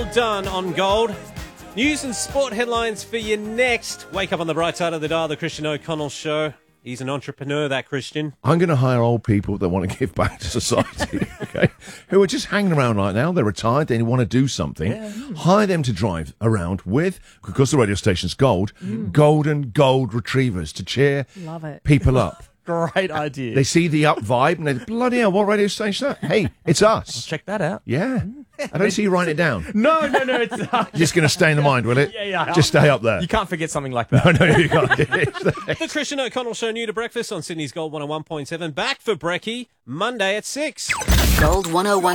Well done on gold. News and sport headlines for you next. Wake up on the bright side of the dial, the Christian O'Connell Show. He's an entrepreneur, that Christian. I'm going to hire old people that want to give back to society, okay? Who are just hanging around right now. They're retired. They want to do something. Yeah. Hire them to drive around with, because the radio station's gold, golden gold retrievers to cheer people up. Great idea. They see the up vibe and they bloody hell, what radio station is that? Hey, it's us. Let's check that out. Yeah. I don't see you writing it down. No, it's just going to stay in the mind, will it? Yeah. Just stay up there. You can't forget something like that. No, you can't. The Christian O'Connell Show, new to breakfast on Sydney's Gold 101.7. Back for Brekkie, Monday at 6. Gold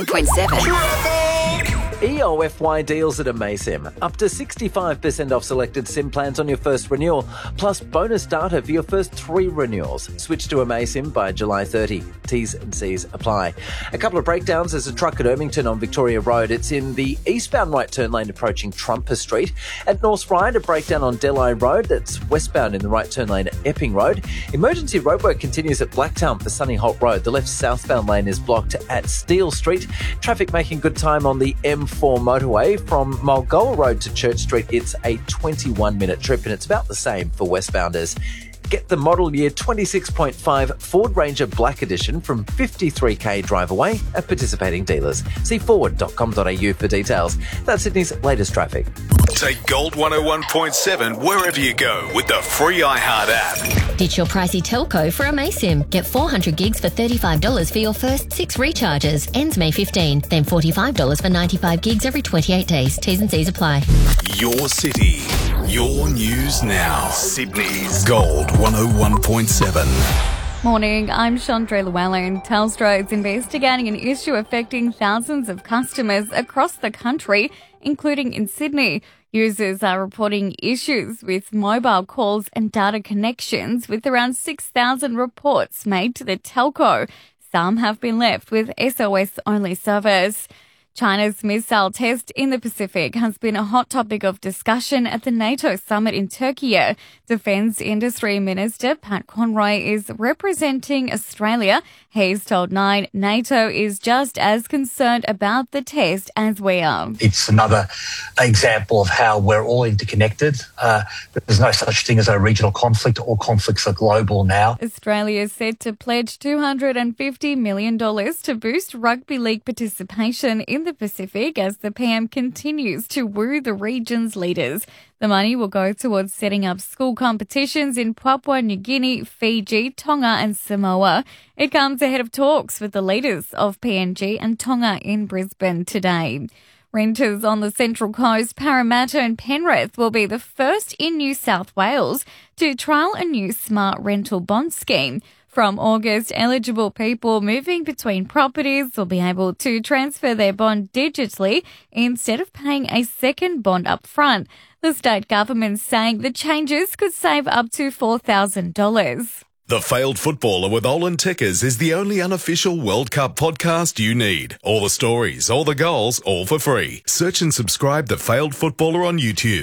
101.7. EOFY deals at Amaysim. Up to 65% off selected SIM plans on your first renewal, plus bonus data for your first 3 renewals. Switch to Amaysim by July 30. T's and C's apply. A couple of breakdowns. There's a truck at Ermington on Victoria Road. It's in the eastbound right turn lane approaching Trumper Street. At North Ryde, a breakdown on Delhi Road. That's westbound in the right turn lane at Epping Road. Emergency roadwork continues at Blacktown for Sunny Holt Road. The left southbound lane is blocked at Steele Street. Traffic making good time on the M4 motorway from Mulgoa Road to Church Street. It's a 21-minute trip, and it's about the same for westbounders. Get the model year 26.5 Ford Ranger Black Edition from 53k drive away at participating dealers. See forward.com.au for details. That's Sydney's latest traffic. Take Gold 101.7 wherever you go with the free iHeart app. Ditch your pricey telco for Amaysim. Get 400 gigs for $35 for your first 6 recharges. Ends May 15. Then $45 for 95 gigs every 28 days. T's and C's apply. Your city, your news now. Sydney's Gold 101.7. Morning, I'm Chandra Llewellyn. Telstra is investigating an issue affecting thousands of customers across the country, including in Sydney. Users are reporting issues with mobile calls and data connections, with around 6,000 reports made to the telco. Some have been left with SOS-only service. China's missile test in the Pacific has been a hot topic of discussion at the NATO summit in Turkey. Defence Industry Minister Pat Conroy is representing Australia. He's told Nine NATO is just as concerned about the test as we are. It's another example of how we're all interconnected. There's no such thing as a regional conflict. All conflicts are global now. Australia is set to pledge $250 million to boost rugby league participation in the Pacific as the PM continues to woo the region's leaders. The money will go towards setting up school competitions in Papua New Guinea, Fiji, Tonga and Samoa. It comes ahead of talks with the leaders of PNG and Tonga in Brisbane today. Renters on the Central Coast, Parramatta and Penrith will be the first in New South Wales to trial a new smart rental bond scheme. From August, eligible people moving between properties will be able to transfer their bond digitally instead of paying a second bond up front. The state government's saying the changes could save up to $4,000. The Failed Footballer with Olin Tickers is the only unofficial World Cup podcast you need. All the stories, all the goals, all for free. Search and subscribe The Failed Footballer on YouTube.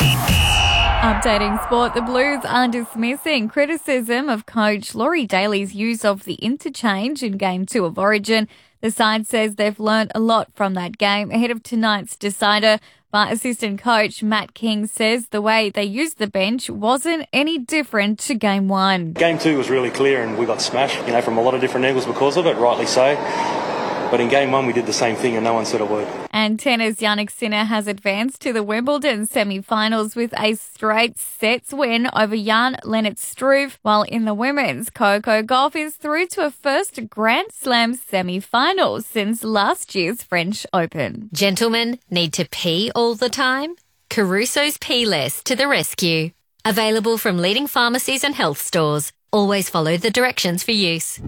Updating sport, the Blues are dismissing criticism of coach Laurie Daly's use of the interchange in Game 2 of Origin. The side says they've learned a lot from that game ahead of tonight's decider, but assistant coach Matt King says the way they used the bench wasn't any different to Game 1. Game 2 was really clear and we got smashed, from a lot of different angles because of it, rightly so. But in Game 1, we did the same thing and no one said a word. And tennis, Jannik Sinner has advanced to the Wimbledon semi-finals with a straight sets win over Jan-Lennart Struve, while in the women's, Coco Gauff is through to a first Grand Slam semi-final since last year's French Open. Gentlemen, need to pee all the time? Caruso's Pee Less to the rescue. Available from leading pharmacies and health stores. Always follow the directions for use.